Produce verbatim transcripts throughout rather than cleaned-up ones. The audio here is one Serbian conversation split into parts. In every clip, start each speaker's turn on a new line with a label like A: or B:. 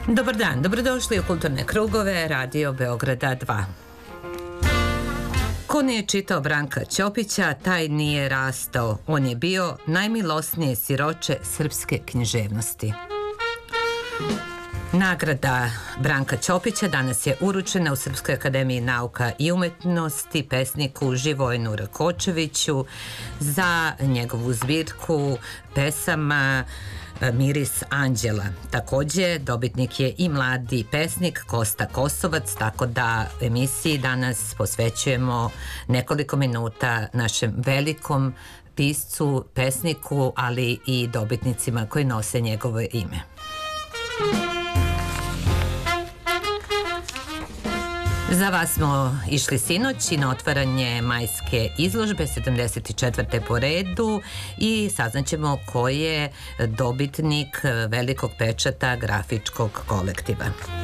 A: Dobar dan, dobrodošli u Kulturne krugove Radio Beograda dva. Ko nije čitao Branka Ćopića, taj nije rastao. On je bio najmilosnije siroče srpske književnosti. Nagrada Branka Ćopića danas je uručena u Srpskoj akademiji nauka i umetnosti pesniku Živojinu Rakočeviću za njegovu zbirku pesama Miris anđela. Takođe, dobitnik je i mladi pesnik Kosta Kosovac, tako da emisiji danas posvećujemo nekoliko minuta našem velikom piscu, pesniku, ali i dobitnicima koji nose njegovo ime. Za vas smo išli sinoć i na otvaranje majske izložbe sedamdeset četvrte po redu i saznaćemo ko je dobitnik velikog pečata grafičkog kolektiva.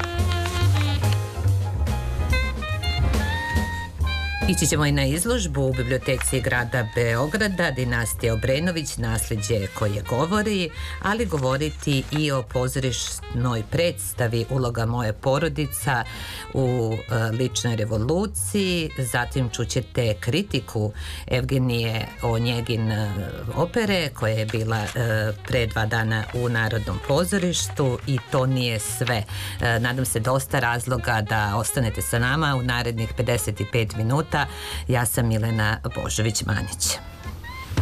A: Ići ćemo i na izložbu u biblioteci grada Beograda, Dinastija Obrenović, naslijeđe koje govori, ali govoriti i o pozorišnoj predstavi Uloga moje porodica u ličnoj revoluciji. Zatim čućete kritiku Evgenije Onjegin opere koja je bila pre dva dana u Narodnom pozorištu i to nije sve. Nadam se dosta razloga da ostanete sa nama u narednih pedeset pet minuta. Ja sam Milena Božović-Manić.